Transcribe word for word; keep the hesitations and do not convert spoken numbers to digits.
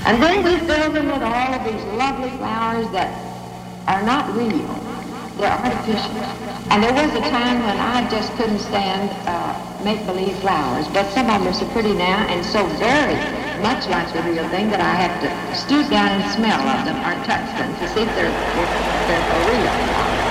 And then we fill them with all of these lovely flowers that are not real. They're artificial. And there was a time when I just couldn't stand uh, make-believe flowers, but some of them are so pretty now and so very much like the real thing that I have to stoop down and smell of them or touch them to see if they're, if they're for real.